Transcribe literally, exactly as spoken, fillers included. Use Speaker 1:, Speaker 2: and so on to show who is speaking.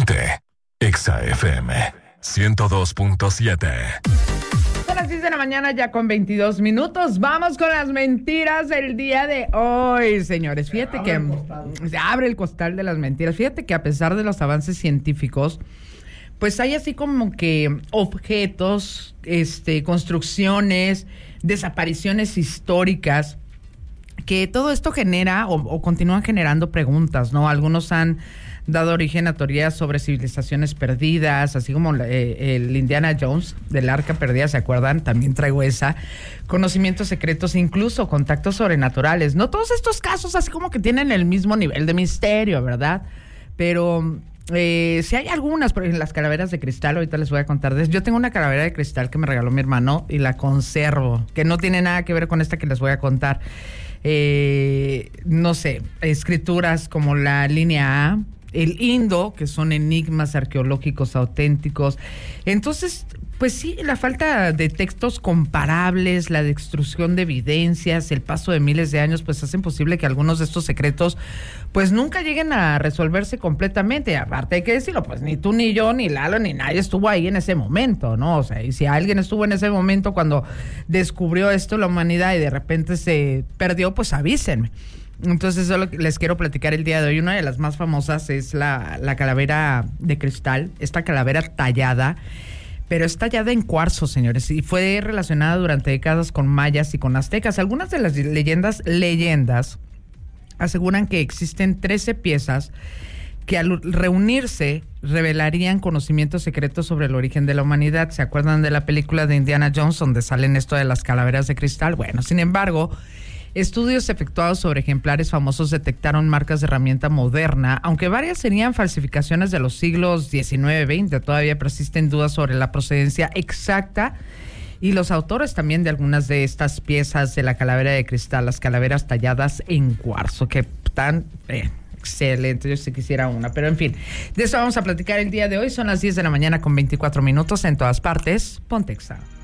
Speaker 1: Ponte Exa F M ciento dos punto siete.
Speaker 2: Son las diez de la mañana ya con veintidós minutos. Vamos con las mentiras del día de hoy, señores. Fíjate que se abre el costal de las mentiras. Fíjate que a pesar de los avances científicos, pues hay así como que objetos, este, construcciones, desapariciones históricas, que todo esto genera o, o continúan generando preguntas, ¿no? Algunos han dado origen a teorías sobre civilizaciones perdidas, así como eh, el Indiana Jones del Arca Perdida, ¿se acuerdan? También traigo esa. Conocimientos secretos, incluso contactos sobrenaturales. No todos estos casos así como que tienen el mismo nivel de misterio, ¿verdad? Pero eh, si hay algunas, por ejemplo, las calaveras de cristal, ahorita les voy a contar de eso. Yo tengo una calavera de cristal que me regaló mi hermano y la conservo, que no tiene nada que ver con esta que les voy a contar. Eh, no sé, escrituras como la línea A, el Indo, que son enigmas arqueológicos auténticos. Entonces, pues sí, la falta de textos comparables, la destrucción de evidencias, el paso de miles de años, pues hacen posible que algunos de estos secretos pues nunca lleguen a resolverse completamente. Aparte hay que decirlo, pues ni tú, ni yo, ni Lalo, ni nadie estuvo ahí en ese momento, ¿no? O sea, y si alguien estuvo en ese momento cuando descubrió esto la humanidad y de repente se perdió, pues avísenme. Entonces eso es lo que les quiero platicar el día de hoy. Una de las más famosas es la, la calavera de cristal, esta calavera tallada, pero es tallada en cuarzo, señores, y fue relacionada durante décadas con mayas y con aztecas. Algunas de las leyendas, leyendas aseguran que existen trece piezas que al reunirse revelarían conocimientos secretos sobre el origen de la humanidad. ¿Se acuerdan de la película de Indiana Jones donde salen esto de las calaveras de cristal? Bueno, sin embargo, estudios efectuados sobre ejemplares famosos detectaron marcas de herramienta moderna, aunque varias serían falsificaciones de los siglos diecinueve veinte. Todavía persisten dudas sobre la procedencia exacta y los autores también de algunas de estas piezas de la calavera de cristal, las calaveras talladas en cuarzo, que están eh, excelentes. Yo sí quisiera una, pero en fin, de eso vamos a platicar el día de hoy. Son las diez de la mañana con veinticuatro minutos en todas partes. Ponte Exa.